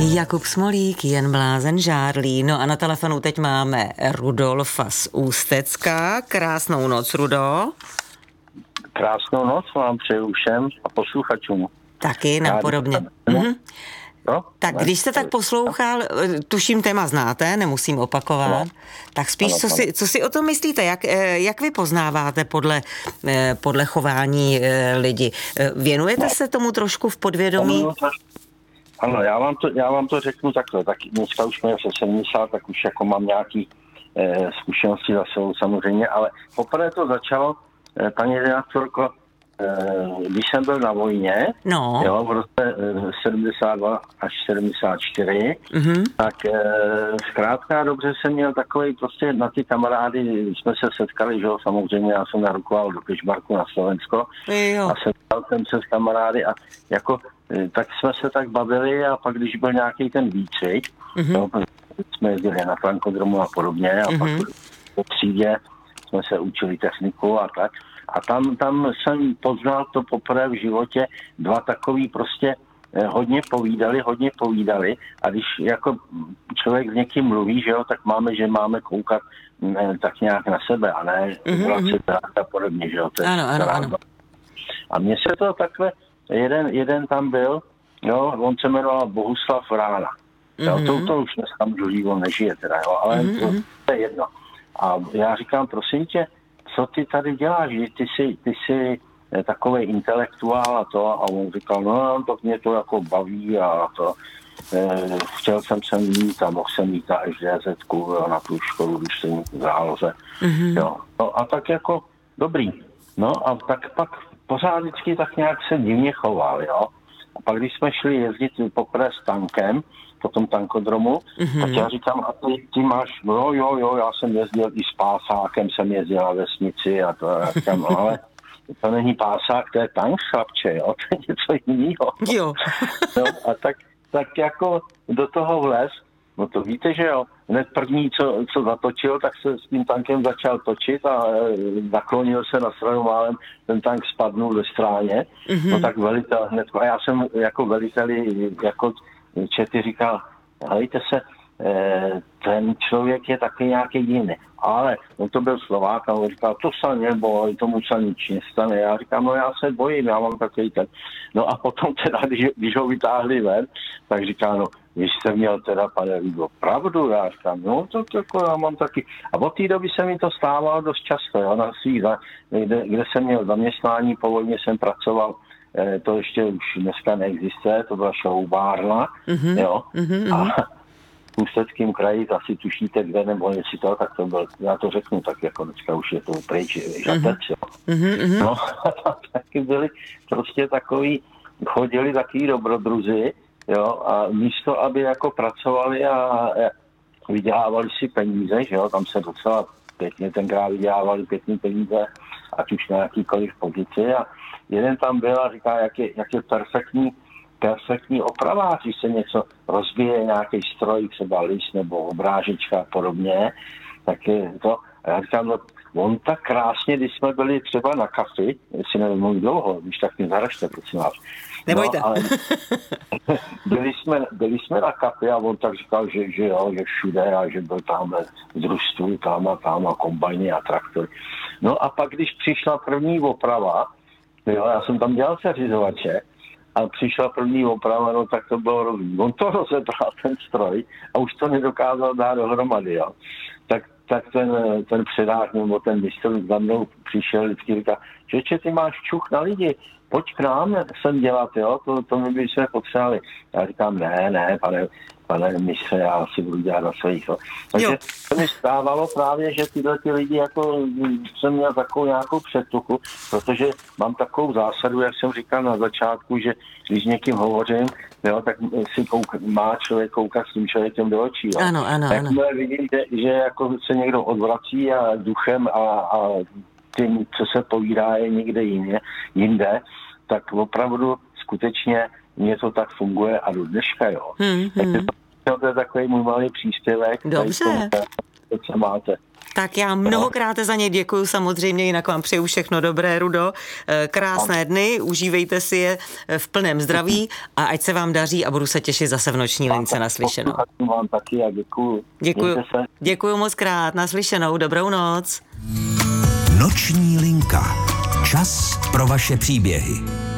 Jakub Smolík, jen blázen žárlí. No a na telefonu teď máme Rudolfa z Ústecka. Krásnou noc, Rudo. Krásnou noc vám přeju všem a posluchačům. Taky napodobně. No, tak když jste tak poslouchal, tuším téma znáte, nemusím opakovat, no, tak spíš co si o tom myslíte, jak vy poznáváte podle chování lidi? Věnujete se tomu trošku v podvědomí? Ano, já vám to řeknu takhle, tak dneska už jsme přes 70, tak už jako mám nějaký zkušenosti za sebou samozřejmě, ale poprvé to začalo, paní redaktorko, když jsem byl na vojně, jo, v roce 72 až 74, tak zkrátka dobře jsem měl takový prostě na ty kamarády, jsme se setkali, že jo, samozřejmě já jsem narukoval do Kežmarku na Slovensko a setkal jsem se s kamarády a jako tak jsme se tak bavili a pak, když byl nějaký ten výcvik, jo, jsme jezdili na tankodromu a podobně a pak po třídě jsme se učili techniku a tak. A tam jsem poznal to poprvé v životě dva takový prostě hodně povídali a když jako člověk s někým mluví, že jo, tak máme koukat tak nějak na sebe a ne a podobně, že jo. Ano. A mně se to takhle, jeden tam byl, jo, on se jmenoval Bohuslav Vrána. Jo, to už dneska živo nežije teda, jo, ale to je jedno. A já říkám, prosím tě, co ty tady děláš, že ty jsi takový intelektuál a to, a on říkal, no, to mě to jako baví a to, chtěl jsem sem jít a mohl jsem jít na SDZ-ku, na tu školu, když jsem v záloze, jo, no a tak jako dobrý, no a tak pak pořád vždycky tak nějak se divně choval, jo, a pak když jsme šli jezdit poprvé s tankem, po tom tankodromu, tak já říkám, a ty máš, jo, já jsem jezdil i s pásákem, jsem jezdil na vesnici a to, já říkám, no, ale to není pásák, to je tank, chlapče, jo, to je něco jiného. Jo. No, a tak jako do toho vlez, no to víte, že jo, hned první, co zatočil, tak se s tím tankem začal točit a naklonil se na stranu málem, ten tank spadnul ve stráně, no tak velitel hned, a já jsem jako veliteli, jako Čety říkal, hejte se, ten člověk je taky nějaký jiný. Ale on to byl Slovák a on říkal, to se neboj, tomu se nič nestane. Já říkám, no já se bojím, já mám takový ten. No a potom teda, když ho vytáhli ven, tak říká, no, vy jste měl teda, pane Rigo, pravdu. Já říkám, no to jako já mám taky. A od té doby se mi to stávalo dost často, jo, na svých, kde jsem měl zaměstnání, po vojně jsem pracoval, to ještě už dneska neexistuje, to byla šroubárna, jo, a v Ústeckém kraji, asi tušíte kde, nebo jestli to, tak to byl, já to řeknu, tak jako dneska už je to pryč, Žatec, jo. No, a tam taky byli prostě takový, chodili takový dobrodruzi, jo, a místo, aby jako pracovali a vydělávali si peníze, že jo, tam se docela pěkně tenkrát vydělávali pěkný peníze, ať už na jakýkoliv pozici a jeden tam byl a říká, jak je perfektní opravář, když se něco rozbije, nějaký stroj, třeba list nebo obrážička a podobně, tak je to, a já říkám, no, on tak krásně, když jsme byli třeba na kafi, jestli nevím dlouho, když tak mě zaražte, prosím vás. Nebojte. No, ale byli jsme na kafi a on tak říkal, že jo, že všude a že byl tamhle z družstvu, tam a kombajny a traktory. No a pak, když přišla první oprava, jo, já jsem tam dělal seřizovače, a přišla první oprava, no tak to bylo rovný. On to rozebral, ten stroj, a už to nedokázal dát dohromady, jo. Tak ten předák nebo ten mistr za mnou přišel vždycky říká, že ty máš čuch na lidi, pojď k nám sem dělat, jo, to my bychom potřebovali. Já říkám, ne, pane mistře, já si budu dělat na svých. Takže to mi stávalo právě, že tyhle ty lidi, jako jsem měl takovou nějakou předtuchu, protože mám takovou zásadu, jak jsem říkal na začátku, že když s někým hovořím, jo, tak si má člověk koukat s tím člověkem do očí. Jo. Ano. Jakmile vidím, že jako se někdo odvrací a duchem a tím, co se povídá, je někde jinde, tak opravdu skutečně mně to tak funguje a do dneška, jo. Takže to je takový můj malý příspěvek. Dobře. Co máte. Tak já mnohokrát za ně děkuju samozřejmě, jinak vám přeju všechno dobré, Rudo. Krásné dny, užívejte si je v plném zdraví a ať se vám daří a budu se těšit zase v noční lince. Naslyšenou. Vám taky a děkuju. Děkuju moc krát, naslyšenou, dobrou noc. Noční linka. Čas pro vaše příběhy.